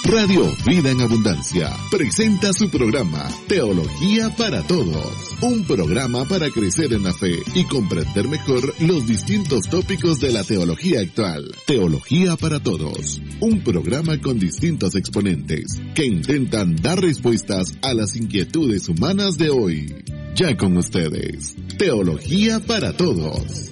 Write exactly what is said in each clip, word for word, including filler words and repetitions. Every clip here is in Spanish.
Radio Vida en Abundancia presenta su programa Teología para Todos, un programa para crecer en la fe y comprender mejor los distintos tópicos de la teología actual. Teología para Todos, un programa con distintos exponentes que intentan dar respuestas a las inquietudes humanas de hoy. Ya con ustedes, Teología para Todos.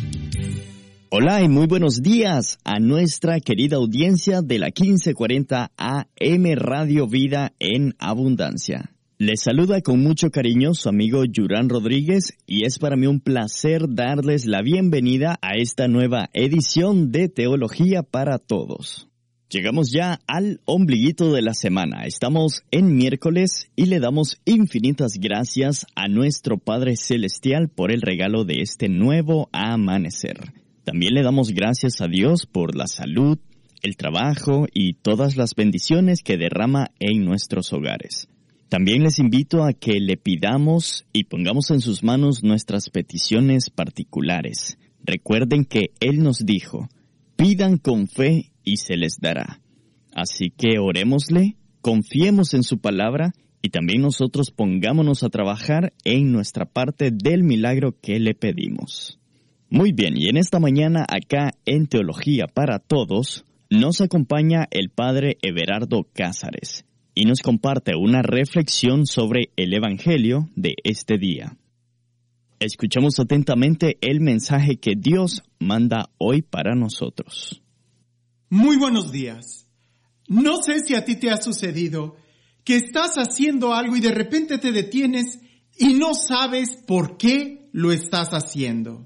Hola y muy buenos días a nuestra querida audiencia de la quince cuarenta A M Radio Vida en Abundancia. Les saluda con mucho cariño su amigo Yurán Rodríguez y es para mí un placer darles la bienvenida a esta nueva edición de Teología para Todos. Llegamos ya al ombliguito de la semana. Estamos en miércoles y le damos infinitas gracias a nuestro Padre Celestial por el regalo de este nuevo amanecer. También le damos gracias a Dios por la salud, el trabajo y todas las bendiciones que derrama en nuestros hogares. También les invito a que le pidamos y pongamos en sus manos nuestras peticiones particulares. Recuerden que Él nos dijo, pidan con fe y se les dará. Así que orémosle, confiemos en su palabra y también nosotros pongámonos a trabajar en nuestra parte del milagro que le pedimos. Muy bien, y en esta mañana acá en Teología para Todos nos acompaña el Padre Everardo Cázares y nos comparte una reflexión sobre el Evangelio de este día. Escuchamos atentamente el mensaje que Dios manda hoy para nosotros. Muy buenos días. No sé si a ti te ha sucedido que estás haciendo algo y de repente te detienes y no sabes por qué lo estás haciendo.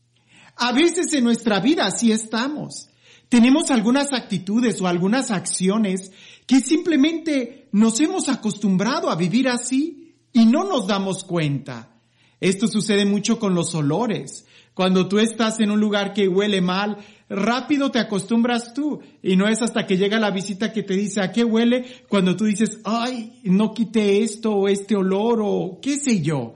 A veces en nuestra vida así estamos. Tenemos algunas actitudes o algunas acciones que simplemente nos hemos acostumbrado a vivir así y no nos damos cuenta. Esto sucede mucho con los olores. Cuando tú estás en un lugar que huele mal, rápido te acostumbras tú. Y no es hasta que llega la visita que te dice ¿a qué huele? Cuando tú dices, ay, no quité esto o este olor o qué sé yo.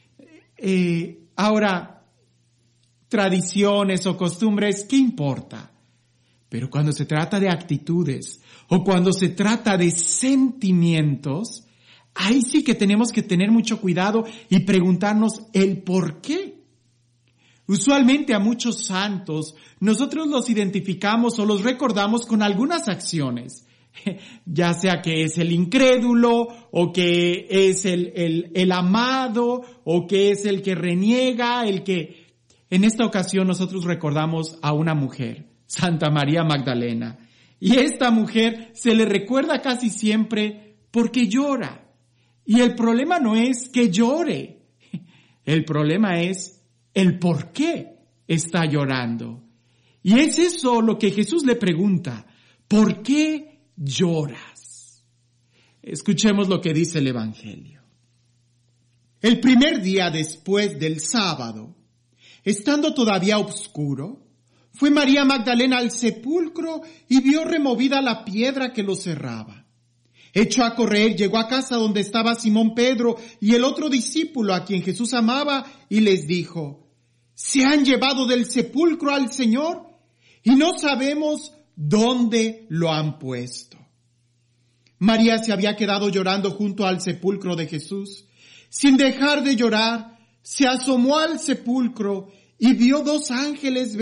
Eh, ahora... tradiciones o costumbres, ¿qué importa? Pero cuando se trata de actitudes o cuando se trata de sentimientos, ahí sí que tenemos que tener mucho cuidado y preguntarnos el por qué. Usualmente a muchos santos nosotros los identificamos o los recordamos con algunas acciones, ya sea que es el incrédulo o que es el, el, el amado o que es el que reniega, el que... En esta ocasión nosotros recordamos a una mujer, Santa María Magdalena. Y esta mujer se le recuerda casi siempre porque llora. Y el problema no es que llore. El problema es el por qué está llorando. Y es eso lo que Jesús le pregunta. ¿Por qué lloras? Escuchemos lo que dice el Evangelio. El primer día después del sábado, estando todavía oscuro, fue María Magdalena al sepulcro y vio removida la piedra que lo cerraba. Echó a correr, llegó a casa donde estaba Simón Pedro y el otro discípulo a quien Jesús amaba y les dijo, «Se han llevado del sepulcro al Señor y no sabemos dónde lo han puesto». María se había quedado llorando junto al sepulcro de Jesús. Sin dejar de llorar, se asomó al sepulcro y vio dos ángeles